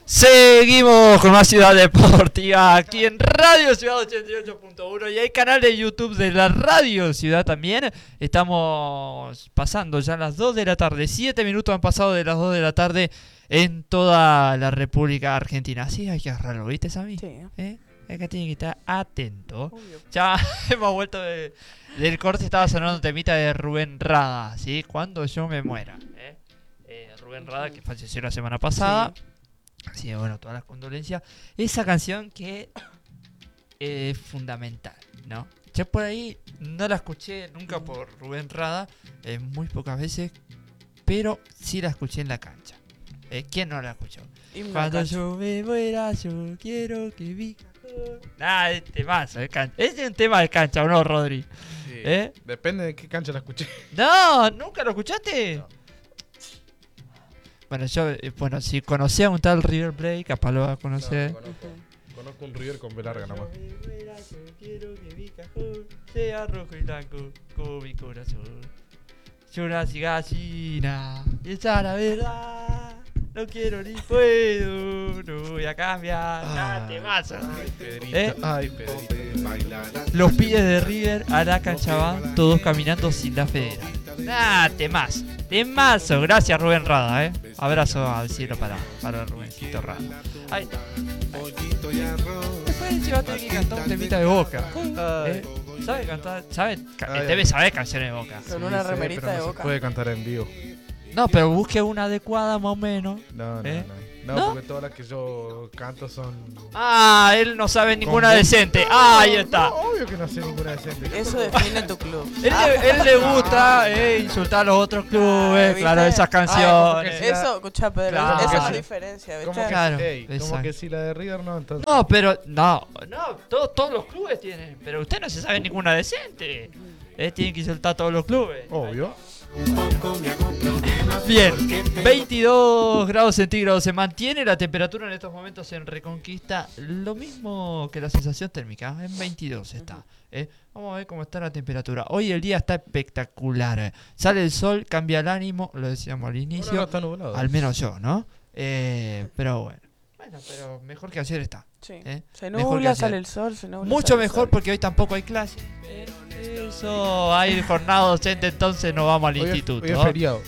Seguimos con más Ciudad Deportiva aquí en Radio Ciudad 88.1 y hay canal de YouTube de la Radio Ciudad también. Estamos pasando ya las 2 de la tarde, 7 minutos han pasado de las 2 de la tarde en toda la República Argentina. Sí, hay que agarrarlo, ¿viste, Sammy? Sí. Acá tiene que estar atento. Obvio. Ya hemos vuelto del corte, estaba sonando un temita de Rubén Rada, ¿sí? Cuando yo me muera. Rubén Rada, que falleció la semana pasada. Sí. Así que bueno, todas las condolencias. Esa canción que es fundamental, ¿no? Yo por ahí no la escuché nunca por Rubén Rada, muy pocas veces, pero sí la escuché en la cancha. ¿Quién no la escuchó? Himno Cuando cancha. yo me muera, yo quiero que mi cajón... Ah, es temazo de cancha. Ese es un tema de cancha, ¿o no, Rodri? Sí. ¿Eh? Depende de qué cancha la escuché. No, ¿nunca lo escuchaste? No. Bueno, yo, si conocía a un tal River Plate, capaz lo va a conocer. No, conozco un River con B larga nomás. Yo quiero que mi cajón sea rojo y blanco como mi corazón. Yo nací gallina y esa es la verdad. No quiero ni puedo, no voy a cambiar. Temazo. Ay, Pedrito. ¿Eh? Ay, Pedrito. Los pibes de River a la cancha van, todos caminando sin la federa. Temazo. Temazo. Gracias, Rubén Rada, Abrazo al cielo para Rubencito Rada. Ahí está. Después se va a tener que cantar un temita de Boca. ¿Sabe cantar? Debe saber canciones de Boca. Con una remerita pero de no Boca. se puede cantar en vivo. No, pero busque una adecuada más o menos. No, ¿No? porque todas las que yo canto son... Él no sabe ninguna ¿Cómo? decente. Ahí está. No, obvio que no sé ninguna decente. Eso define tu club. Él le gusta insultar a los otros clubes, ¿viste? claro, esas canciones. porque Eso, escuchá, Pedro, Claro. esa es la Claro. diferencia, ¿Cómo ¿viste? que, Claro, como exacto. que si la de River no? Entonces... No, pero no, todos los clubes tienen, pero usted no se sabe ninguna decente. Tiene que insultar a todos los clubes. Obvio. Bien, 22 grados centígrados se mantiene la temperatura en estos momentos en Reconquista, lo mismo que la sensación térmica, en 22 está. Vamos a ver cómo está la temperatura. Hoy el día está espectacular. Sale el sol, cambia el ánimo, lo decíamos al Ahora inicio, no está nublado. al menos yo, ¿no? Pero bueno, pero mejor que ayer está. Sí. Mejor que Se nubla, ayer. sale el sol, se nubla. Mucho sale el mejor sol. porque hoy tampoco hay clase. Eso, hay jornada docente, entonces no vamos al Hoy instituto. Hoy es feriado.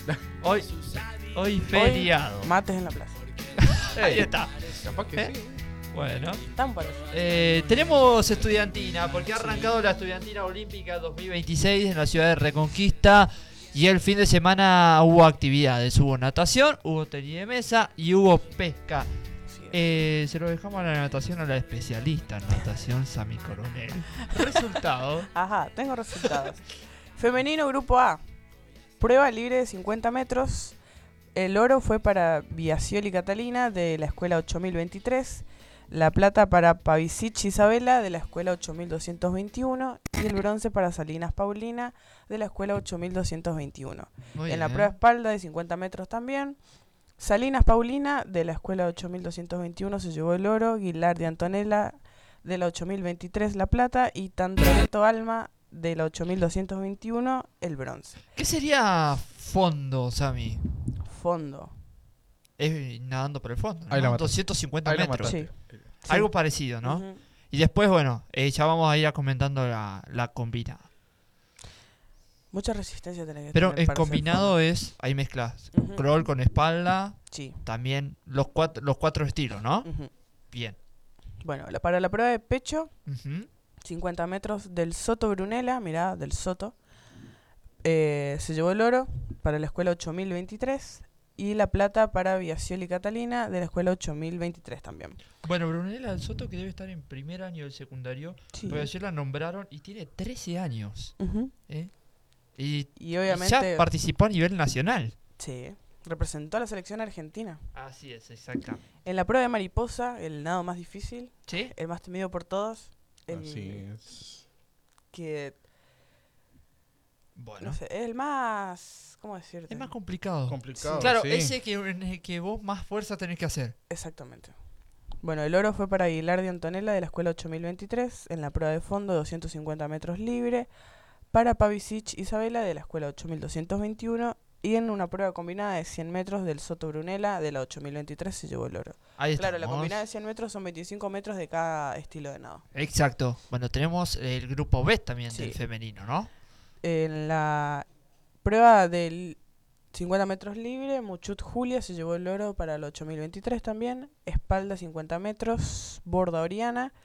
Hoy feriado. Mates en la plaza. Ahí está. Capaz que sí. Bueno, Tan parecido. tenemos estudiantina, porque ha arrancado la estudiantina olímpica 2026 en la ciudad de Reconquista. Y el fin de semana hubo actividades, hubo natación, hubo tenis de mesa y hubo pesca. Se lo dejamos a la natación a la especialista en natación, Sami Coronel. Resultado. Ajá, tengo resultados. Femenino grupo A. Prueba libre de 50 metros. El oro fue para Biasioli Catalina de la escuela 8023. La plata para Pavicic Isabela de la escuela 8221. Y el bronce para Salinas Paulina de la escuela 8221. Muy En la bien. prueba espalda de 50 metros también. Salinas Paulina de la escuela 8221 se llevó el oro. Guilardi Antonella de la 8023 la plata. Y Tantoreto Alma de la 8221 el bronce. ¿Qué sería fondo, Sami? Fondo. Es nadando por el fondo, ¿no? Ahí la mataste. 250 Ahí la metros. Sí. Algo parecido, ¿no? Ujú. Y después, bueno, ya vamos a ir comentando la combinada. Mucha resistencia tenés que Pero tener el para hacer combinado es, ahí mezclas, Ujú. crawl con espalda, Sí. también los cuatro estilos, ¿no? Ujú. Bien. Bueno, para la prueba de pecho, Ujú. 50 metros del Soto Brunella, mirá, del Soto. Se llevó el oro para la escuela 8023 y la plata para Biasioli Catalina de la escuela 8023 también. Bueno, Brunella del Soto, que debe estar en primer año del secundario, Sí. porque ayer la nombraron y tiene 13 años. Ujú. Y Y obviamente, ya participó a nivel nacional. sí, representó a la selección argentina. Así es, exactamente. En la prueba de mariposa, el nado más difícil, ¿Sí? el más temido por todos, el Así es. que, Bueno. no sé, es el más, ¿cómo decirte? Es más complicado. Complicado, Claro, sí. ese en el que vos más fuerza tenés que hacer. Exactamente. Bueno, el oro fue para Guilardi Antonella de la escuela 8023 en la prueba de fondo 250 metros libre, para Pavicic Isabela de la escuela 8221 Y en una prueba combinada de 100 metros del Soto Brunella de la 8023 se llevó el oro. Ahí Claro, la estamos. combinada de 100 metros son 25 metros de cada estilo de nado. Exacto. Bueno, tenemos el grupo B también Sí. del femenino, ¿no? En la prueba del 50 metros libre, Muchut Julia se llevó el oro para el 8023 también. Espalda 50 metros, Borda Oriana.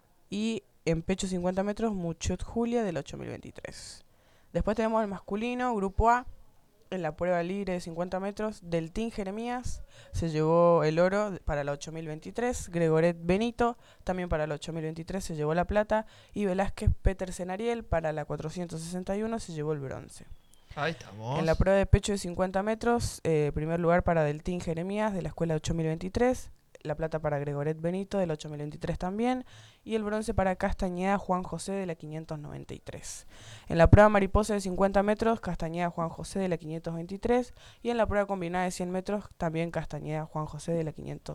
Y en pecho 50 metros, Muchut Julia del 8023. Después tenemos el masculino, grupo A. En la prueba libre de 50 metros, Deltín Jeremías se llevó el oro para la 8023. Gregoret Benito también para la 8023 se llevó la plata. Y Velázquez Petersen Ariel para la 461 se llevó el bronce. Ahí estamos. En la prueba de pecho de 50 metros, primer lugar para Deltín Jeremías de la escuela 8023. La plata para Gregoret Benito del 8023 también. Y el bronce para Castañeda Juan José de la 593. En la prueba mariposa de 50 metros, Castañeda Juan José de la 523. Y en la prueba combinada de 100 metros, también Castañeda Juan José de la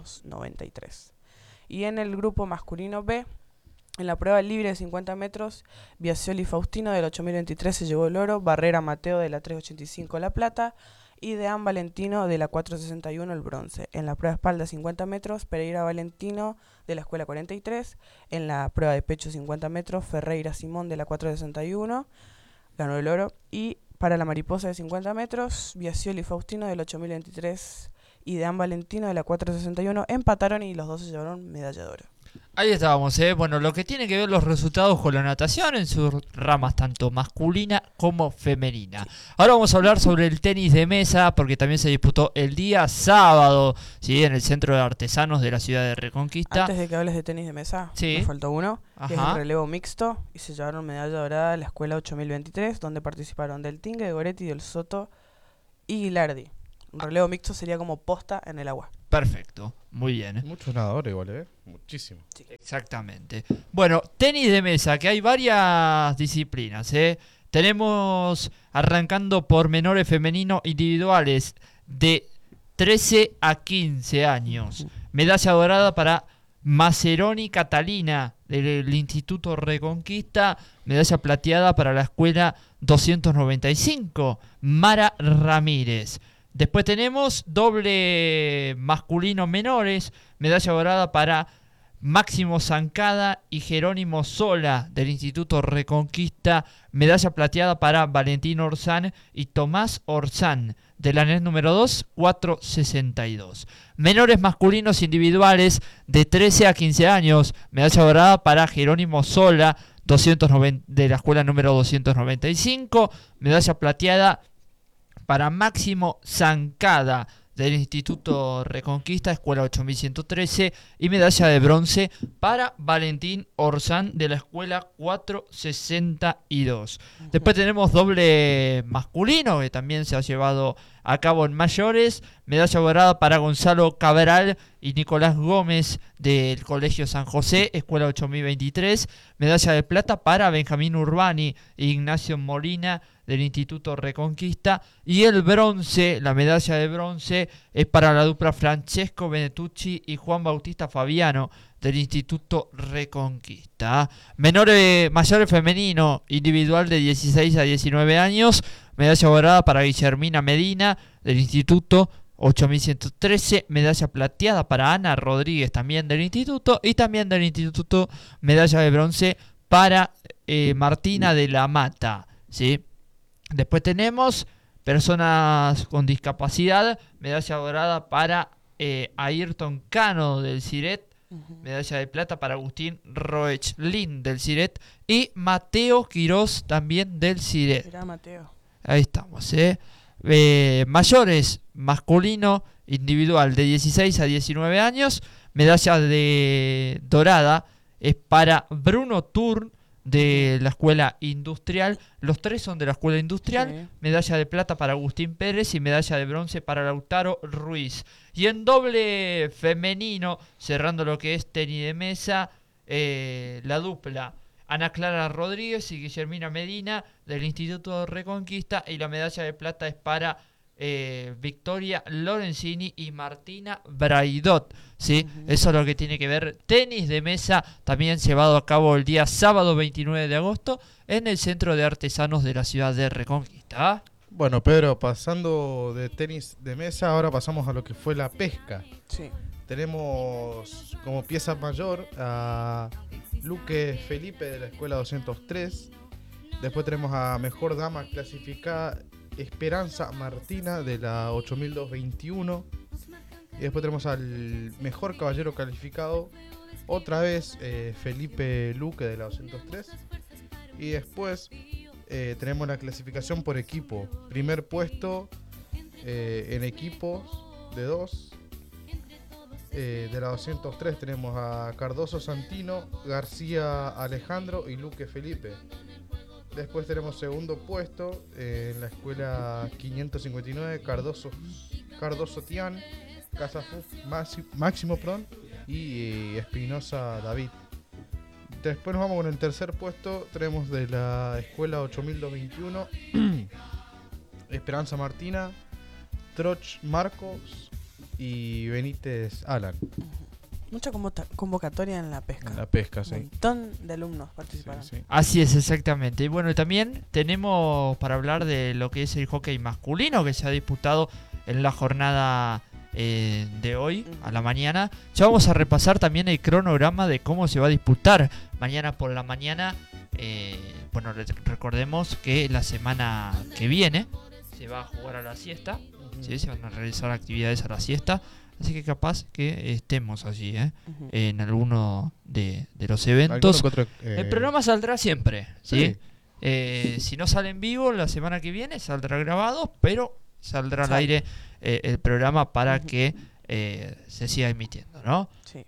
593. Y en el grupo masculino B, en la prueba libre de 50 metros, Biasioli Faustino del 8023 se llevó el oro. Barrera Mateo de la 385 la plata. Y Deán Valentino de la 461 el bronce. En la prueba espalda 50 metros, Pereira Valentino de la escuela 43. En la prueba de pecho 50 metros, Ferreira Simón de la 461 ganó el oro. Y para la mariposa de 50 metros, Biasioli Faustino del 8023 y Deán Valentino de la 461 empataron y los dos se llevaron medalla de oro. Ahí estábamos, ¿eh? Bueno, lo que tiene que ver los resultados con la natación en sus ramas tanto masculina como femenina. Ahora vamos a hablar sobre el tenis de mesa, porque también se disputó el día sábado, ¿sí? En el Centro de Artesanos de la ciudad de Reconquista. Antes de que hables de tenis de mesa, Sí. me faltó uno, que es Ajá. el relevo mixto, y se llevaron medalla dorada a la escuela 8023, donde participaron Deltín, Gregoretti, Del Soto y Gilardi. Un relevo mixto sería como posta en el agua. Perfecto, muy bien. Muchos nadadores igual, Muchísimo. Exactamente. Bueno, tenis de mesa, que hay varias disciplinas, ¿eh? Tenemos, arrancando por menores femeninos individuales de 13 a 15 años. Medalla dorada para Maceroni Catalina del Instituto Reconquista. Medalla plateada para la escuela 295, Mara Ramírez. Después tenemos doble masculino menores, medalla dorada para Máximo Zancada y Jerónimo Sola del Instituto Reconquista, medalla plateada para Valentín Orsán y Tomás Orsán del ANES número 2, 462. Menores masculinos individuales de 13 a 15 años, medalla dorada para Jerónimo Sola 290, de la escuela número 295, medalla plateada para Máximo Zancada del Instituto Reconquista, escuela 8113, y medalla de bronce para Valentín Orsán de la escuela 462. Después tenemos doble masculino, que también se ha llevado a cabo en mayores, medalla dorada para Gonzalo Cabral y Nicolás Gómez del Colegio San José, escuela 8023, medalla de plata para Benjamín Urbani e Ignacio Molina del Instituto Reconquista, y el bronce, la medalla de bronce, es para la dupla Francesco Benetucci y Juan Bautista Fabiano del Instituto Reconquista. Mayores femenino individual de 16 a 19 años, medalla dorada para Guillermina Medina del Instituto 8113, medalla plateada para Ana Rodríguez también del Instituto, y también del Instituto medalla de bronce para Martina de la Mata, ¿sí? Después tenemos personas con discapacidad, medalla dorada para Ayrton Cano del CIRET, medalla de plata para Agustín Roechlin del CIRET y Mateo Quirós también del CIRET. Mirá, Mateo. Ahí estamos, mayores, masculino, individual de 16 a 19 años, medalla de dorada es para Bruno Turn de la escuela industrial. Los tres son de la escuela industrial. Sí. Medalla de plata para Agustín Pérez y medalla de bronce para Lautaro Ruiz. Y en doble femenino, cerrando lo que es tenis de mesa, la dupla Ana Clara Rodríguez y Guillermina Medina del Instituto Reconquista, y la medalla de plata es para Victoria Lorenzini y Martina Braidot, ¿sí? Eso es lo que tiene que ver tenis de mesa, también llevado a cabo el día sábado 29 de agosto en el Centro de Artesanos de la ciudad de Reconquista. Bueno, Pedro, pasando de tenis de mesa, ahora pasamos a lo que fue la pesca. Sí. Tenemos como pieza mayor a Luque Felipe de la escuela 203. Después tenemos a mejor dama clasificada Esperanza Martina de la 8221. Y después tenemos al mejor caballero calificado, otra vez Felipe Luque de la 203. Y después tenemos la clasificación por equipo. Primer puesto en equipos de 2. De la 203 tenemos a Cardoso Santino, García Alejandro y Luque Felipe. Después tenemos segundo puesto en la escuela 559, Cardoso Tian, Casafuf Máximo y Espinosa David. Después nos vamos con el tercer puesto. Tenemos de la escuela 8221 Esperanza Martina, Troch Marcos y Benítez Alan. Mucha convocatoria en la pesca. En la pesca, sí. Un montón de alumnos participaron. Sí. Así es, exactamente. Y bueno, también tenemos para hablar de lo que es el hockey masculino que se ha disputado en la jornada de hoy a la mañana. Ya vamos a repasar también el cronograma de cómo se va a disputar mañana por la mañana. Bueno, recordemos que la semana que viene se va a jugar a la siesta. ¿Sí? Se van a realizar actividades a la siesta. Así que capaz que estemos allí, en alguno de los eventos. El programa saldrá siempre, ¿sí? Si no sale en vivo la semana que viene, saldrá grabado, pero saldrá al aire el programa para que se siga emitiendo, ¿no? Sí.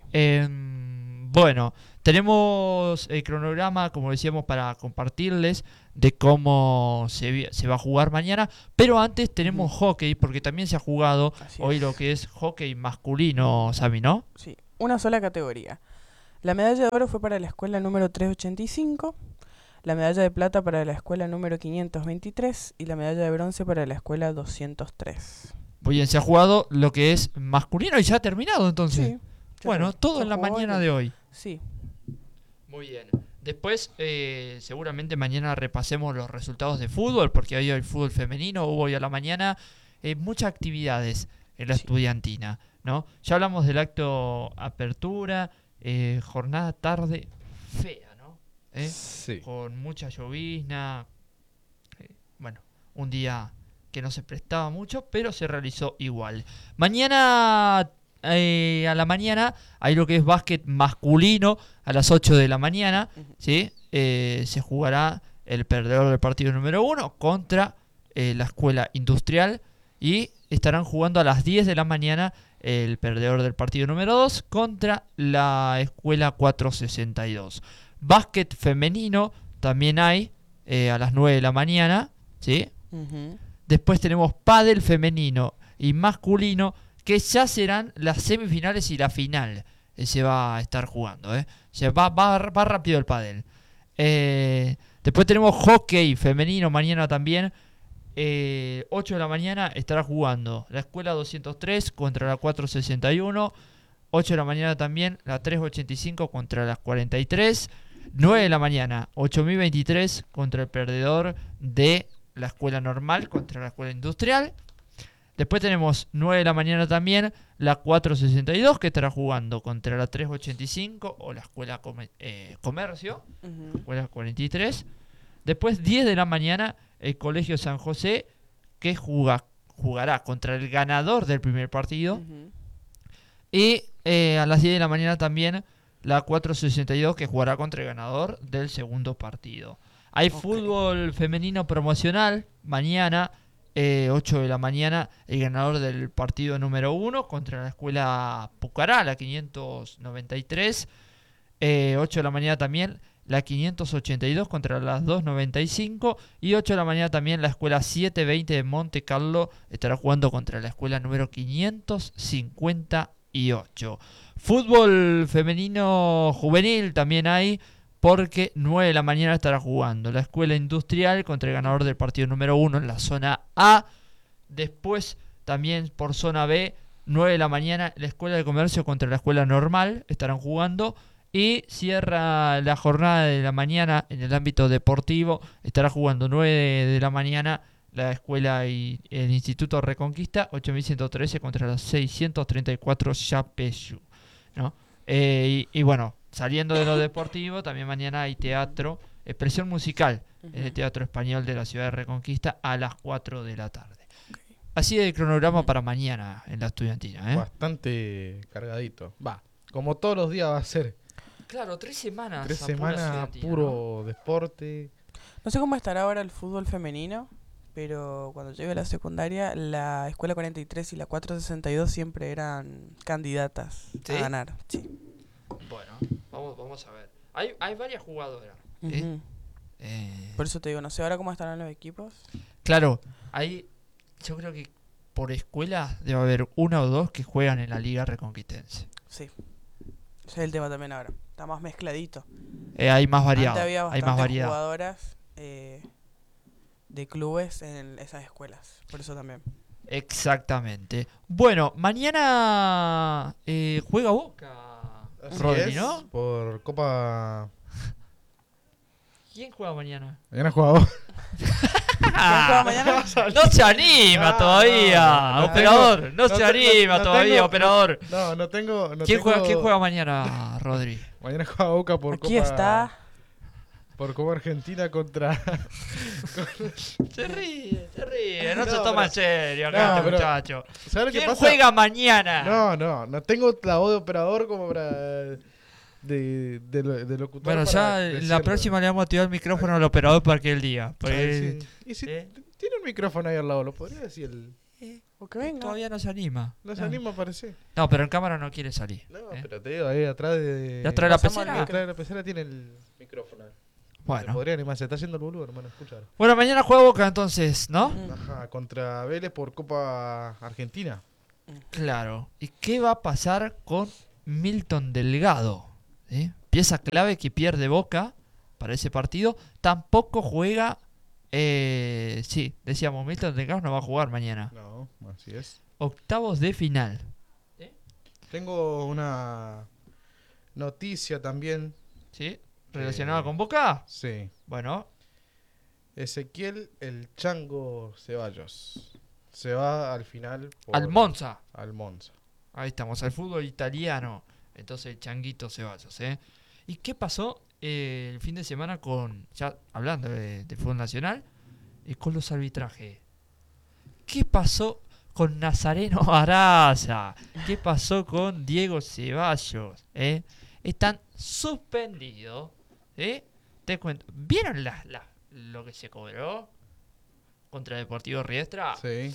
Bueno, tenemos el cronograma, como decíamos, para compartirles de cómo se va a jugar mañana. Pero antes tenemos hockey, porque también se ha jugado hoy lo que es hockey masculino, Sami, ¿no? Sí, una sola categoría. La medalla de oro fue para la escuela número 385, la medalla de plata para la escuela número 523 y la medalla de bronce para la escuela 203. Muy bien, se ha jugado lo que es masculino y ya ha terminado entonces. Sí. Bueno, todo en la mañana de hoy. Sí. Muy bien. Después, seguramente mañana repasemos los resultados de fútbol, porque hoy hay fútbol femenino, hubo hoy a la mañana muchas actividades en la estudiantina, ¿no? Ya hablamos del acto apertura, jornada tarde fea, ¿no? Sí. Con mucha llovizna, bueno, un día que no se prestaba mucho, pero se realizó igual. Mañana a la mañana hay lo que es básquet masculino a las 8 de la mañana, ¿sí? Se jugará el perdedor del partido número 1 contra la escuela industrial y estarán jugando a las 10 de la mañana el perdedor del partido número 2 contra la escuela 462. Básquet femenino también hay a las 9 de la mañana, ¿sí? Después tenemos pádel femenino y masculino, que ya serán las semifinales y la final. Se va a estar jugando, va rápido el pádel. Después tenemos hockey femenino mañana también. 8 de la mañana estará jugando la escuela 203 contra la 461. 8 de la mañana también la 385 contra las 43. 9 de la mañana 8023 contra el perdedor de la escuela normal contra la escuela industrial. Después tenemos 9 de la mañana también la 462 que estará jugando contra la 385 o la escuela comercio, escuela 43. Después 10 de la mañana el colegio San José que jugará contra el ganador del primer partido. Y a las 10 de la mañana también la 462 que jugará contra el ganador del segundo partido. Hay fútbol femenino promocional mañana. 8 de la mañana el ganador del partido número 1 contra la escuela Pucará, la 593. 8 de la mañana también la 582 contra las 295. Y 8 de la mañana también la escuela 720 de Monte Carlo estará jugando contra la escuela número 558. Fútbol femenino juvenil también hay, porque 9 de la mañana estará jugando la escuela industrial contra el ganador del partido número 1 en la zona A. Después también por zona B, 9 de la mañana la escuela de comercio contra la escuela normal estarán jugando. Y cierra la jornada de la mañana en el ámbito deportivo, estará jugando 9 de la mañana la escuela y el Instituto Reconquista, 8.113 contra los 634 Yapeyú, ¿no? Y bueno, saliendo de lo deportivo, también mañana hay teatro, expresión musical, en el Teatro Español de la ciudad de Reconquista a las 4 de la tarde. Así es el cronograma para mañana en la estudiantina, ¿eh? Bastante cargadito. Va, como todos los días va a ser. Claro, 3 semanas. 3 a pura semanas estudiantina, puro deporte. No sé cómo estará ahora el fútbol femenino, pero cuando llegué a la secundaria, la escuela 43 y la 462 siempre eran candidatas ¿Sí? a ganar. Sí. ¿no? Bueno, vamos a ver. Hay varias jugadoras. Ujú. Por eso te digo, no sé ahora cómo estarán los equipos. Claro, yo creo que por escuela debe haber una o dos que juegan en la Liga Reconquistense. Sí. Ese es el tema también ahora. Está más mezcladito. Hay más variado. Antes había Hay más bastantes variedad. jugadoras de clubes en esas escuelas. Por eso también. Exactamente. Bueno, mañana juega Boca, Así Rodri, es, ¿no? por Copa. ¿Quién juega mañana? Mañana juega. ¿Quién juega mañana? No se anima todavía, no operador. tengo- No se anima no todavía, tengo- operador. No tengo. ¿Quién juega mañana, Rodri? Mañana juega Boca por Aquí Copa. está. Por Copa Argentina contra. Se ríe, no se No, toma en pero- serio acá no, este pero- muchacho. ¿Sabes lo que ¿Quién pasa? juega mañana? No tengo la voz de operador como para. De locutor. Bueno, para ya decirlo. la próxima le vamos a activar el micrófono al operador para que él diga. Ay, Porque sí. Y si ¿eh? tiene un micrófono ahí al lado, ¿lo podría decir? O que venga. todavía no se anima. No se No. anima, parece. No, pero en cámara no quiere salir. No, ¿eh? pero te digo, ahí atrás de. ¿Ya trae la Pasamos pecera? al Atrás de la pecera tiene el micrófono. Se Bueno. podría animar, se está haciendo el boludo, hermano, escuchar. Bueno, mañana juega Boca entonces, ¿no? Mm. Ajá, contra Vélez por Copa Argentina. Claro. ¿Y qué va a pasar con Milton Delgado? ¿Sí? Pieza clave que pierde Boca para ese partido. Tampoco juega. Sí, decíamos, Milton Delgado no va a jugar mañana. No, así es. Octavos de final. Tengo una noticia también. ¿Sí? ¿Relacionada con Boca? Sí. Bueno, Ezequiel el Chango Ceballos. Se va al final al Monza. al Monza. Ahí estamos, al fútbol italiano. Entonces, el Changuito Ceballos, ¿eh? ¿Y qué pasó el fin de semana con, ya hablando de fútbol nacional, con los arbitrajes? ¿Qué pasó con Nazareno Araza? ¿Qué pasó con Diego Ceballos? Están suspendidos. Te cuento. ¿Vieron lo que se cobró contra Deportivo Riestra? Sí.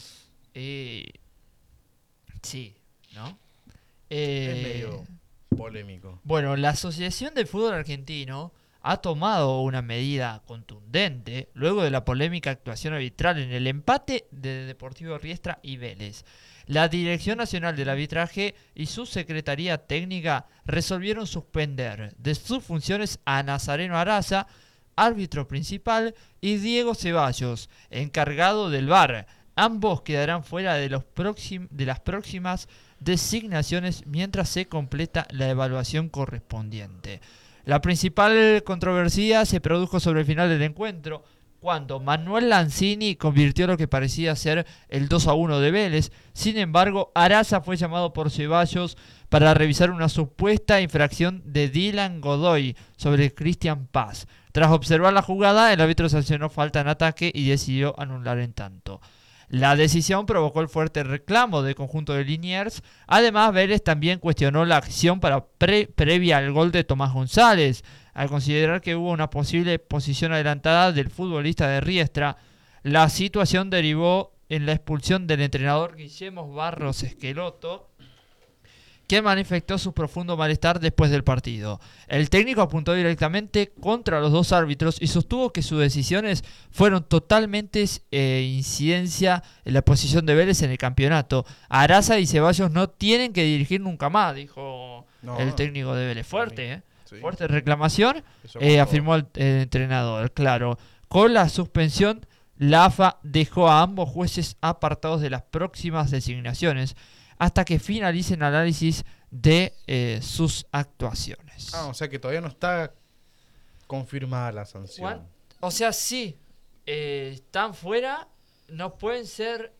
Sí, ¿no? Es medio polémico. Bueno, la Asociación del Fútbol Argentino ha tomado una medida contundente luego de la polémica actuación arbitral en el empate de Deportivo Riestra y Vélez. La Dirección Nacional del Arbitraje y su Secretaría Técnica resolvieron suspender de sus funciones a Nazareno Araza, árbitro principal, y Diego Ceballos, encargado del VAR. Ambos quedarán fuera de las próximas designaciones mientras se completa la evaluación correspondiente. La principal controversia se produjo sobre el final del encuentro, cuando Manuel Lanzini convirtió lo que parecía ser el 2-1 de Vélez. Sin embargo, Araza fue llamado por Ceballos para revisar una supuesta infracción de Dylan Godoy sobre Cristian Paz. Tras observar la jugada, el árbitro sancionó falta en ataque y decidió anular en tanto. La decisión provocó el fuerte reclamo del conjunto de Liniers. Además, Vélez también cuestionó la acción previa al gol de Tomás González, al considerar que hubo una posible posición adelantada del futbolista de Riestra. La situación derivó en la expulsión del entrenador Guillermo Barros Esqueloto, que manifestó su profundo malestar después del partido. El técnico apuntó directamente contra los dos árbitros y sostuvo que sus decisiones fueron totalmente incidencia en la posición de Vélez en el campeonato. Araza y Ceballos no tienen que dirigir nunca más, dijo el técnico de Vélez. Fuerte, Sí. fuerte reclamación, Eso con afirmó el entrenador. Claro, con la suspensión, la AFA dejó a ambos jueces apartados de las próximas designaciones hasta que finalicen análisis de sus actuaciones. O sea que todavía no está confirmada la sanción. O sea, sí, están fuera no pueden ser...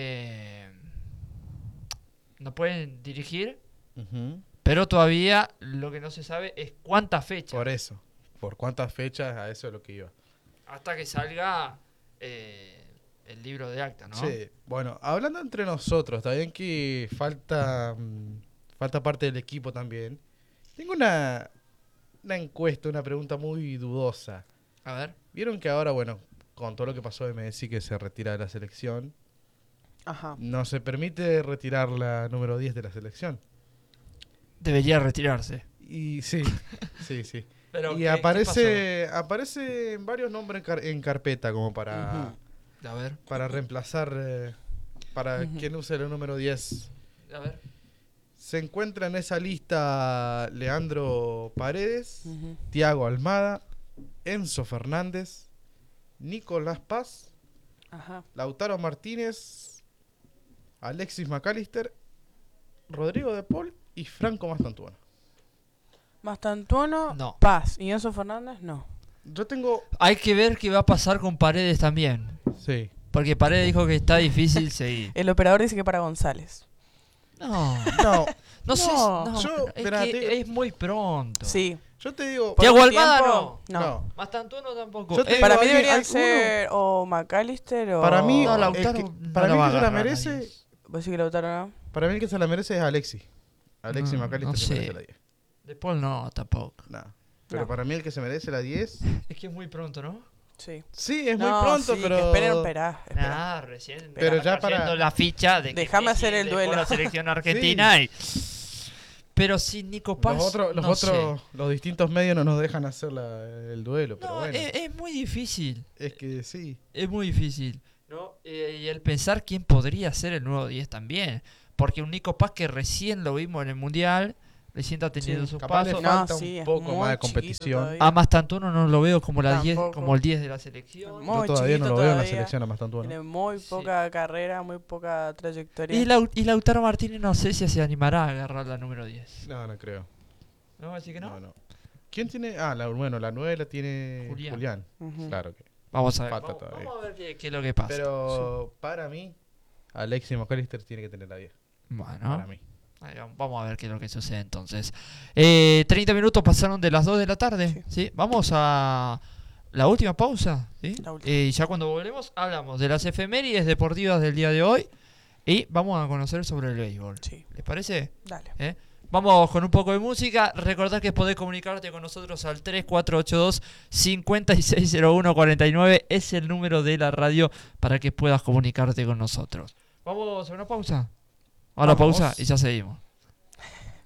no pueden dirigir, Ujú. pero todavía lo que no se sabe es cuántas fechas. Por eso. ¿Por cuántas fechas? A eso es lo que iba. Hasta que salga el libro de acta, ¿no? Sí. Bueno, hablando entre nosotros, está bien que falta parte del equipo también. Tengo una encuesta, una pregunta muy dudosa. A ver. Vieron que ahora, bueno, con todo lo que pasó de Messi, que se retira de la selección, Ajá. no se permite retirar la número 10 de la selección. Debería retirarse. Y sí, sí. Pero, Y ¿qué aparece varios nombres en carpeta como pasó? A ver, para reemplazar, para Ujú. quien use el número 10. a ver. Se encuentra en esa lista Leandro Paredes, Ujú. Thiago Almada, Enzo Fernández, Nicolás Paz, Ajá. Lautaro Martínez, Alexis McAllister, Rodrigo de Paul y Franco Mastantuono. Mastantuono, No. Paz. Y Enzo Fernández, no. Yo tengo... Hay que ver qué va a pasar con Paredes también. Sí. Porque Paredes dijo que está difícil seguir. El operador dice que para González. No, No, no sé. No, No, yo- es, mirá, que es muy pronto. Sí. yo te digo... Por Thiago un Almada tiempo, no. No. Más tanto no tampoco. Yo te Para digo, mí hay deberían uno- ser o McAllister o... Para mí, No, el Lautaro que, no para la mí va el que a se la agarrar merece, nadie. ¿Vos decís que Lautaro no? para mí el que se la merece es Alexis. Alexis No, McAllister no se sé. merece la 10. De Paul no, tampoco. No. Pero No. para mí el que se merece la 10... Es que es muy pronto, ¿no? Sí. Sí, es No, muy pronto, sí, pero... que esperen, esperá. Nah, recién. Pero está ya para- cayendo la ficha de que Déjame Messi hacer el dejó duelo. la selección argentina y... Pero sin Nico Paz, no sé. Los distintos medios no nos dejan hacer el duelo, pero No, bueno. es muy difícil. Es que sí. Es muy difícil. ¿No? Y el pensar quién podría ser el nuevo 10 también. Porque un Nico Paz que recién lo vimos en el Mundial, recién está teniendo Sí. sus Capaz le pasos. No, falta sí, un es poco muy más de chiquito competición. todavía. A Mastantuono no lo veo como la 10, Tampoco. como el 10 de la selección. Muy Yo todavía no chiquito lo veo en la todavía. selección a Mastantuono. Tiene muy Sí. poca carrera, muy poca trayectoria. Y Lautaro Martínez no sé si se animará a agarrar la número 10. No, no creo. ¿No? Así que no. No. ¿Quién tiene? Ah, bueno, la 9 la tiene Julián. Julián. Ujú. Claro que. Vamos a ver. Falta Vamos, todavía. vamos a ver qué es lo que pasa. Pero para mí, Alexis McAllister tiene que tener la 10. Bueno. Para mí. Ahí vamos a ver qué es lo que sucede entonces. 30 minutos pasaron de las 2 de la tarde. ¿Sí? Vamos a la última pausa. ¿Sí? La última. Y ya cuando volvemos hablamos de las efemérides deportivas del día de hoy. Y vamos a conocer sobre el béisbol. Sí, ¿Les parece? dale. Vamos con un poco de música. Recordad que podés comunicarte con nosotros al 3482-560149. Es el número de la radio para que puedas comunicarte con nosotros. Vamos a una pausa. A la Vamos. pausa y ya seguimos.